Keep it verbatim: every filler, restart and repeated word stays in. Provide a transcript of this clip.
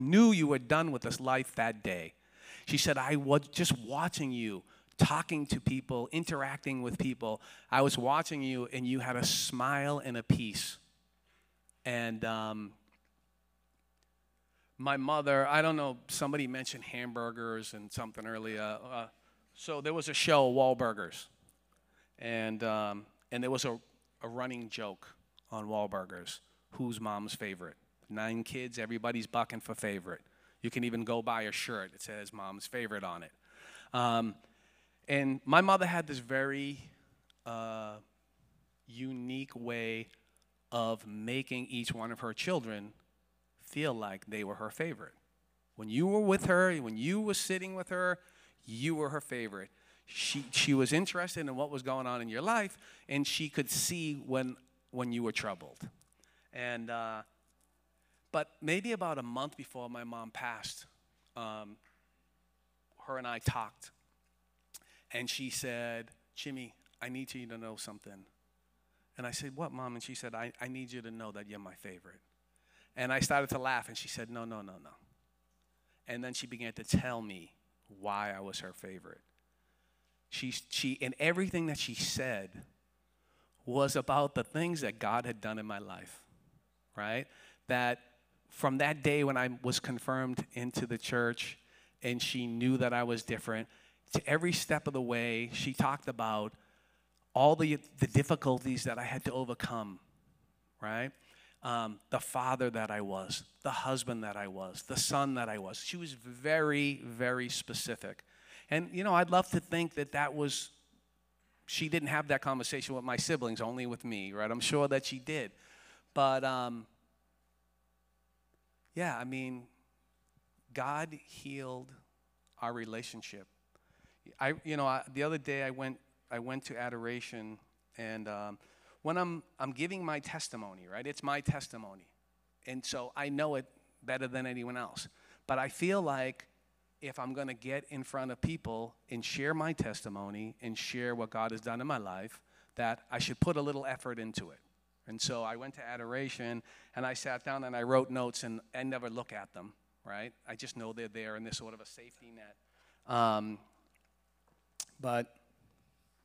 knew you were done with this life that day. She said, I was just watching you, talking to people, interacting with people. I was watching you, and you had a smile and a peace. And um, my mother, I don't know, somebody mentioned hamburgers and something earlier. Uh, so there was a show, Wahlburgers. And um, and there was a, a running joke on Wahlburgers. Who's mom's favorite? Nine kids, everybody's bucking for favorite. You can even go buy a shirt that says mom's favorite on it. Um, and my mother had this very uh, unique way of making each one of her children feel like they were her favorite. When you were with her, when you were sitting with her, you were her favorite. She, she was interested in what was going on in your life, and she could see when, when you were troubled. And, uh, but maybe about a month before my mom passed, um, her and I talked. And she said, Jimmy, I need you to know something. And I said, what, Mom? And she said, I, I need you to know that you're my favorite. And I started to laugh, and she said, no, no, no, no. And then she began to tell me why I was her favorite. She, she, and everything that she said was about the things that God had done in my life, right? That from that day when I was confirmed into the church and she knew that I was different, to every step of the way, she talked about all the, the difficulties that I had to overcome, right? Um, the father that I was, the husband that I was, the son that I was. She was very, very specific. And, you know, I'd love to think that that was, she didn't have that conversation with my siblings, only with me, right? I'm sure that she did. But, um, yeah, I mean, God healed our relationship. I, you know, I, the other day I went, I went to adoration, and um, when I'm, I'm giving my testimony, right? It's my testimony, and so I know it better than anyone else. But I feel like if I'm going to get in front of people and share my testimony and share what God has done in my life, that I should put a little effort into it. And so I went to adoration, and I sat down and I wrote notes, and I never look at them, right? I just know they're there, and they're sort of a safety net. Um, but